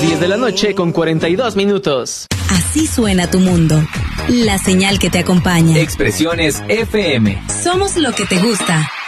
10 de la noche con 42 minutos. Así suena tu mundo. La señal que te acompaña. Expresiones FM. Somos lo que te gusta.